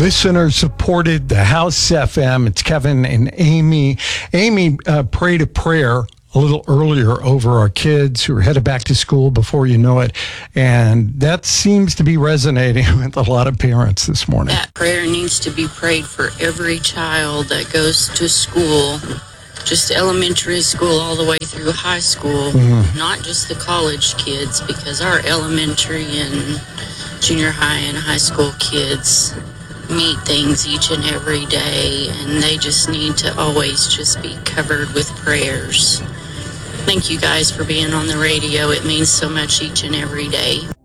Listener supported the House FM. It's Kevin and Amy. Amy prayed a prayer a little earlier over our kids who are headed back to school before you know it. And that seems to be resonating with a lot of parents this morning. That prayer needs to be prayed for every child that goes to school, just elementary school all the way through high school, not just the college kids, because our elementary and junior high and high school kids meet things each and every day, and they just need to always just be covered with prayers. Thank you guys for being on the radio. It means so much each and every day.